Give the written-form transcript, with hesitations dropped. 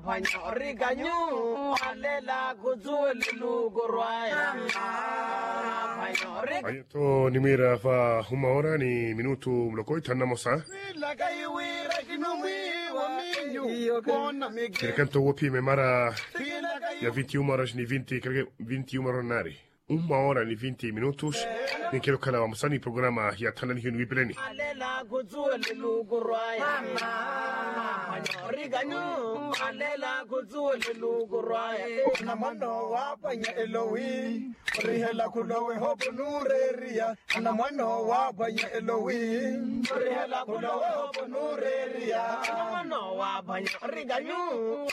panyo riganyu alela kuzuli luguraya panyo rig Ayo nimira fa humaora ni minuto mlokoi tannamosa Cercanto wopi me mara ya 21 horas ni 20 creo que 21 horas uma hora ni 20 minutos ni quiero que la vamos a ni programa ya tan ni hivi pleni alela kuzuli luguraya panyo riganyu alela kuzuli luguraya na mano wapanya Elohi rihela kulowe hopo nureria na mano wapanya Elohi rihela kulowe hopo nureria no wa panyo riganyu